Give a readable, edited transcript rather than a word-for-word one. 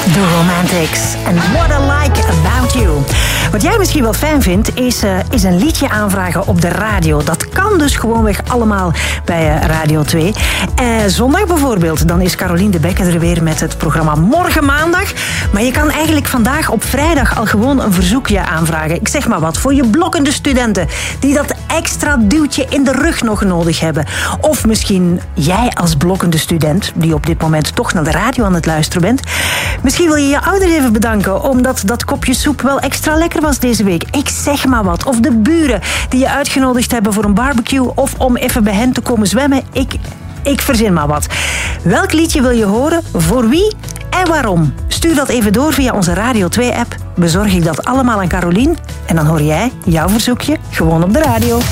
The Romantics en What I Like About You. Wat jij misschien wel fijn vindt, is een liedje aanvragen op de radio. Dat kan dus gewoonweg allemaal bij Radio 2. Zondag bijvoorbeeld, dan is Caroline de Bekker er weer met het programma Morgen Maandag. Maar je kan eigenlijk vandaag op vrijdag al gewoon een verzoekje aanvragen. Ik zeg maar wat, voor je blokkende studenten die dat extra duwtje in de rug nog nodig hebben. Of misschien jij als blokkende student, die op dit moment toch naar de radio aan het luisteren bent. Misschien wil je je ouders even bedanken omdat dat kopje soep wel extra lekker was deze week. Ik zeg maar wat. Of de buren die je uitgenodigd hebben voor een barbecue of om even bij hen te komen zwemmen. Ik verzin maar wat. Welk liedje wil je horen? Voor wie? En waarom? Stuur dat even door via onze Radio 2-app. Bezorg ik dat allemaal aan Caroline. En dan hoor jij jouw verzoekje gewoon op de radio.